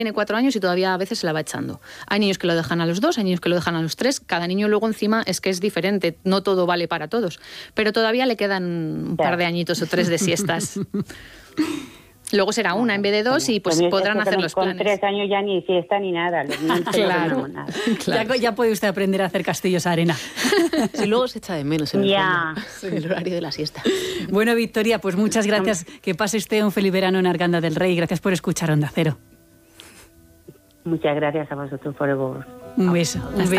tiene 4 años y todavía a veces se la va echando. Hay niños que lo dejan a los 2, hay niños que lo dejan a los 3. Cada niño luego encima es que es diferente. No todo vale para todos. Pero todavía le quedan un par de añitos o 3 de siestas. Luego será una en vez de 2 y pues podrán hacer los planes. Con 3 años ya ni siesta ni nada. Los niños claro. Ya puede usted aprender a hacer castillos a arena. Si luego se echa de menos en el horario de la siesta. Bueno, Victoria, pues muchas gracias. Que pase usted un feliz verano en Arganda del Rey. Gracias por escuchar Onda Cero. Muchas gracias a vosotros por vos. Un beso.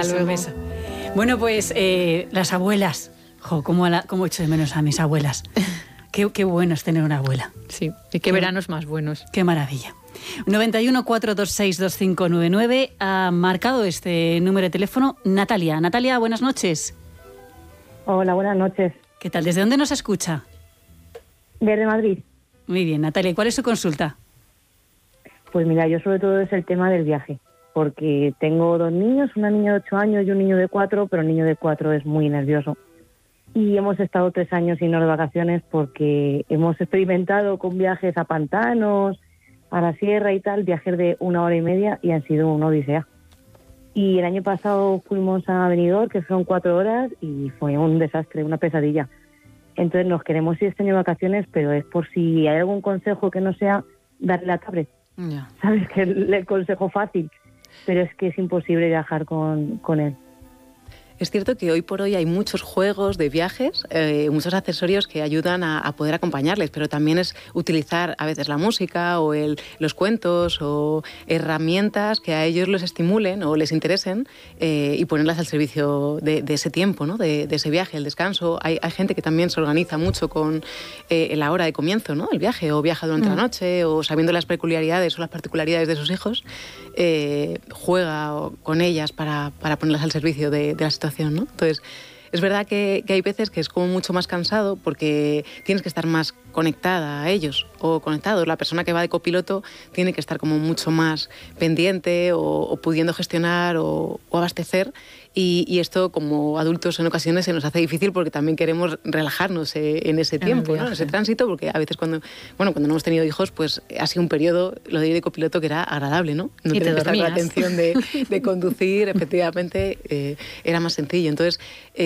Bueno, pues las abuelas. Cómo echo de menos a mis abuelas. Qué bueno es tener una abuela. Sí, y qué veranos más buenos. Qué maravilla. 91 426 2599 ha marcado este número de teléfono Natalia. Natalia, buenas noches. Hola, buenas noches. ¿Qué tal? ¿Desde dónde nos escucha? Desde Madrid. Muy bien, Natalia. ¿Cuál es su consulta? Pues mira, yo sobre todo es el tema del viaje, porque tengo 2 niños, una niña de 8 años y un niño de 4, pero el niño de 4 es muy nervioso. Y hemos estado 3 años sin ir de vacaciones porque hemos experimentado con viajes a pantanos, a la sierra y tal, viajes de 1 hora y media y han sido una odisea. Y el año pasado fuimos a Benidorm, que fueron 4 horas y fue un desastre, una pesadilla. Entonces nos queremos ir este año de vacaciones, pero es por si hay algún consejo que no sea darle la tablet. Yeah. Sabes que el consejo fácil, pero es que es imposible viajar con él. Es cierto que hoy por hoy hay muchos juegos de viajes, muchos accesorios que ayudan a poder acompañarles, pero también es utilizar a veces la música o los cuentos o herramientas que a ellos les estimulen o les interesen y ponerlas al servicio de ese tiempo, ¿no? de ese viaje, el descanso. Hay gente que también se organiza mucho con la hora de comienzo, ¿no? El viaje, o viaja durante la noche, o sabiendo las peculiaridades o las particularidades de sus hijos, juega con ellas para ponerlas al servicio de la situación, ¿no? Entonces, es verdad que hay veces que es como mucho más cansado porque tienes que estar más conectada a ellos o conectado. La persona que va de copiloto tiene que estar como mucho más pendiente o pudiendo gestionar o abastecer. Y esto, como adultos, en ocasiones se nos hace difícil porque también queremos relajarnos en ese tiempo, ¿no? En ese tránsito, porque a veces cuando no hemos tenido hijos, pues ha sido un periodo, lo de ir de copiloto, que era agradable, ¿no? No tener que estar con la atención de conducir, efectivamente, era más sencillo. Entonces,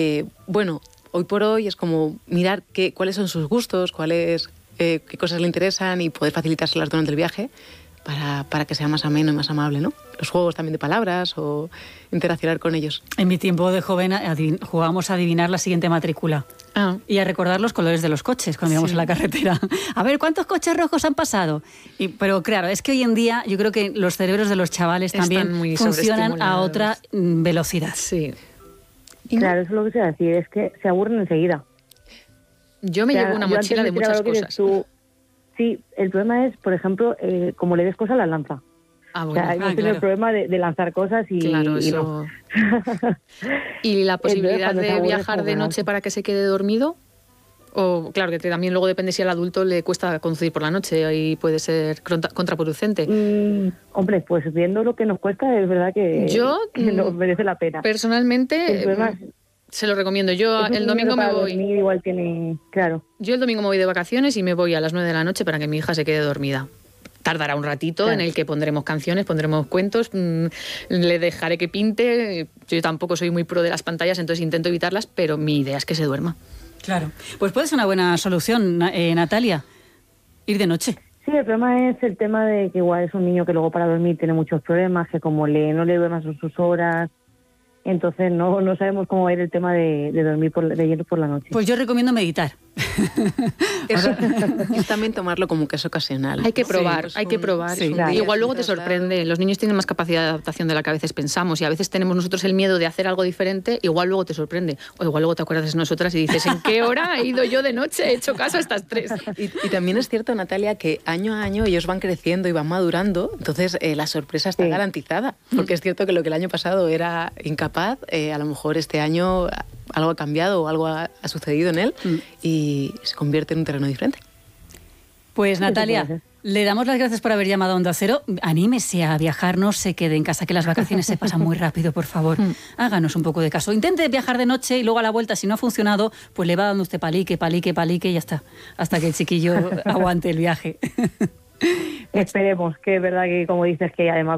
hoy por hoy es como mirar cuáles son sus gustos, qué cosas le interesan y poder facilitárselas durante el viaje para que sea más ameno y más amable, ¿no? Los juegos también de palabras o interaccionar con ellos. En mi tiempo de joven jugábamos a adivinar la siguiente matrícula y a recordar los colores de los coches cuando íbamos en la carretera. A ver, ¿cuántos coches rojos han pasado? Pero claro, es que hoy en día yo creo que los cerebros de los chavales también funcionan a otra velocidad. Sí. Claro, eso es lo que se va a decir, es que se aburren enseguida. Yo me llevo una mochila de muchas cosas. Sí, el problema es, por ejemplo, como le des cosas, las lanza. Bueno. O sea, hemos tenido el problema de lanzar cosas y... Claro, y eso... ¿Y la posibilidad de viajar de noche para que se quede dormido? O, claro, que también luego depende si al adulto le cuesta conducir por la noche y puede ser contraproducente. Hombre, pues viendo lo que nos cuesta, es verdad que nos merece la pena. Personalmente... Se lo recomiendo. Yo el domingo me voy. Igual tiene, claro. Yo el domingo me voy de vacaciones y me voy a las 9 de la noche para que mi hija se quede dormida. Tardará un ratito en el que pondremos canciones, pondremos cuentos, le dejaré que pinte. Yo tampoco soy muy pro de las pantallas, entonces intento evitarlas, pero mi idea es que se duerma. Claro. Pues puede ser una buena solución, Natalia, ir de noche. Sí, el problema es el tema de que igual es un niño que luego para dormir tiene muchos problemas, que como no le duermas sus horas. Entonces no sabemos cómo va a ir el tema de dormir de ir por la noche. Pues yo recomiendo meditar. Y también tomarlo como que es ocasional. Hay que probar, hay que probar. Sí, claro. Igual luego te sorprende. Los niños tienen más capacidad de adaptación de la que a veces pensamos y a veces tenemos nosotros el miedo de hacer algo diferente, igual luego te sorprende. O igual luego te acuerdas de nosotras y dices, ¿en qué hora he ido yo de noche? He hecho caso a estas 3. Y también es cierto, Natalia, que año a año ellos van creciendo y van madurando, entonces la sorpresa está garantizada. Porque es cierto que lo que el año pasado era incapaz, a lo mejor este año algo ha cambiado o algo ha sucedido en él y se convierte en un terreno diferente. Pues Natalia, le damos las gracias por haber llamado a Onda Cero. Anímese a viajar, no se quede en casa, que las vacaciones se pasan muy rápido, por favor. Háganos un poco de caso. Intente viajar de noche y luego a la vuelta, si no ha funcionado, pues le va dando usted palique y ya está, hasta que el chiquillo aguante el viaje. Esperemos, que es verdad que como dices que además